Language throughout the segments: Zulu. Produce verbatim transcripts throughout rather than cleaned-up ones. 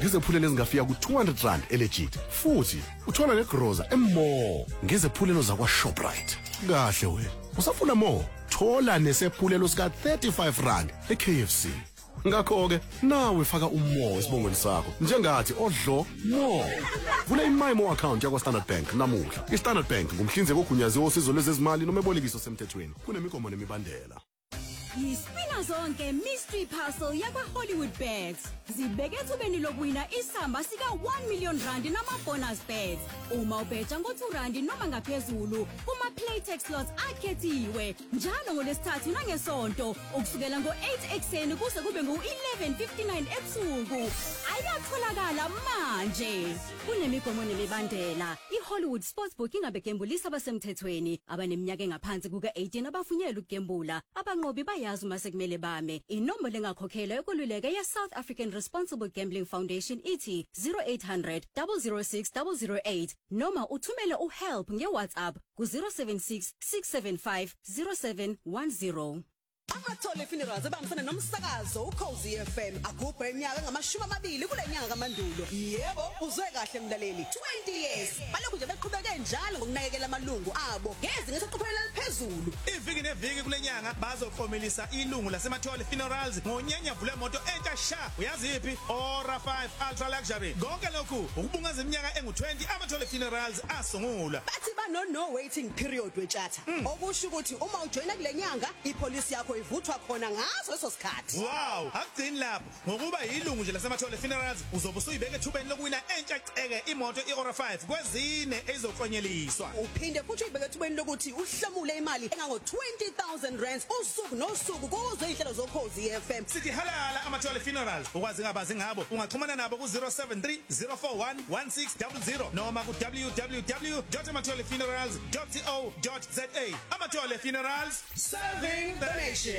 ngezephulelo ezingafika ku two hundred rand elegit futhi uthola negroza emore ngezephulelo zakwa Shoprite. Kahle wena usafuna more, thola nesephulelo sika thirty-five rand e-K F C. Ngakho ke nawe faka umo esibongweni sakho njengathi odlo more. Vula iMyMo account yakwa Standard Bank namuhla. iStandard Bank ngumhlinzeki ogunyaziwe osizo lwezezimali noma ebolekiso semthethweni. Kunemigomo nemibandela. Yisipina zonke mystery puzzle yakwa Hollywood Bets. Zibeke ethubeni lokuwina isamba sika one million rand nama bonus bets. Uma ubetha ngo two rand noma ngaphezulu kuma Playtex slots akhethiwe njalo ngolesithathu nangesonto ukusukela ngo eight ekseni kuze kube ngo eleven fifty-nine ebusuku. Ayatholakala manje. Kunemigomo nemibandela. iHollywood Sportsbook ingabegembulisa abasemthethweni abaneminyaka engaphansi kuka eighteen abavunyelwe ukugembula. Abanqobi bayazi uma sekumele bame. Inombolo engakhokhela yokululeka ye South African Responsible Gambling Foundation ithi zero eight hundred, zero zero six, zero zero eight noma uthumele uhelp ngeWhatsApp ku zero seven six, six seven five, zero seven one zero. Amathole Funerals abambisana nomsakazo uCozi F M agubha iminyaka ngamashumi amabili kule nyanga kaMandulo. Yebo, uzwe kahle mlaleli. twenty years. Balokhu nje beqhubeke njalo ngokunakekela amalungu abo. Ngeze ngesoqhubela liphezulu. Iviki neviki kule nyanga bazokhomelisa ilungu laseMathole Funerals ngonyenya vule moto entsha sha. Uyaziphi? Ora five Ultra Luxury. Konke lokhu ukubungaza iminyaka engu twenty Amathole Funerals asungulwa. Bathi bano no waiting period wechatha. Okusho ukuthi uma ujoyina kule nyanga ipolisi yakho ivuthwa khona ngaso leso sikhathi. Wow, akugcini lapho. Ngokuba yilungu nje laseMathole Funerals uzobe usuyibeke ethubeni lokuwina entsha ceke imoto iOra five kwezine ezoklonyeliswa. Uphinde futhi uyibeke ethubeni lokuthi uhlamule imali engango twenty thousand rands usuku nosuku kuzo inhlelo zoCozi F M. Sithi halala Amathole Funerals. Ukwazi ngabazi ngabo ungaxhumana nabo ku zero seven three, zero four one, one six zero zero noma ku w w w dot amathole funerals dot co dot za. Amathole Funerals, serving the nation.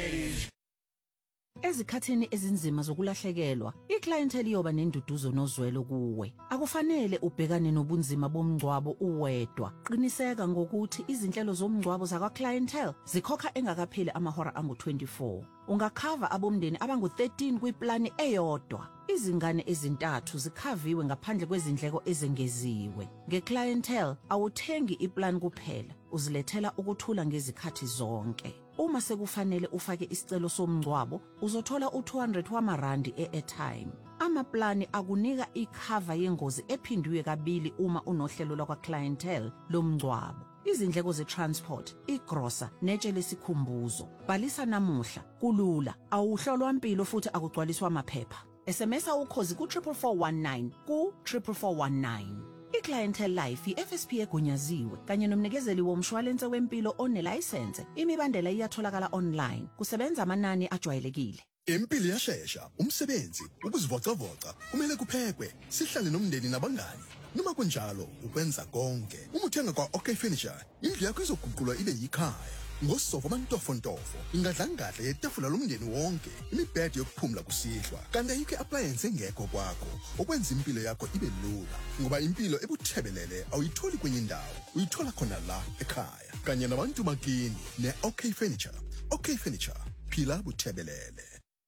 Ezikhathini ezinzima zokulahlekelwa, iclientele iyoba nenduduzo nozwelo kuwe. Akufanele ubhekane nobunzima bomngcwabo uwedwa. Qiniseka ngokuthi izinhlelo zomngcwabo zakwa clientele zikhokha engakapheli amahora angu twenty-four. Ungakhava abomndeni abangu thirteen kwiplani eyodwa. Izingane ezintathu zikhaviwe ngaphandle kwezindleko ezengeziwe. Ngeclientele awuthengi iplan kuphela, uzilethela ukuthula ngezikhathi zonke. Uma sekufanele ufake isicelo somngcwabo, uzothola u two hundred wamarandi e-airtime. Amaplani akunika ikhava yengozi ephindwe kabili uma unohlelo lwakwa clientele lomngcwabo. Izindleko ze-transport, igrosa, netshe lesikhumbuzo. Bhalisa namuhla, kulula, awuhlolwa impilo futhi akugcwaliswa amaphepha. S M S ukhozi ku triple four one nine ku triple four one nine. iClientele Life i-F S P egunyaziwe kanye nomnikezeli womshwalense wempilo onelicense. Imibandela iyatholakala online. Kusebenza amanani ajwayelekile. Impilo iyashesha, umsebenzi, ukuzivocavoca, kumele kuphekwe, sihlale nomndeni nabangani. Noma kunjalo, ukwenza konke. Uma uthenga kwa OK Furniture, indlu yakho izoguqulwa ibe yikhaya. Ngosofa amantofontofo, ingadlangadla yetafula lomndeni wonke, imibhede yokuphumula kusihlwa. Kanti ayikho appliance engekho kwakho, okwenza impilo yakho ibe lula. Ngoba impilo ebuthebelele awuyitholi kwenye indawo, uyithola khona la ekhaya. Kanye nabantu bakini ne-OK Furniture. OK Furniture, phila buthebelele.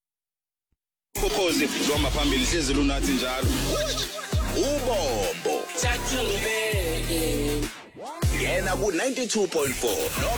Ukhozi ngoma phambili sezulu nathi njalo. Ubombo. Ngena ku ninety-two point four.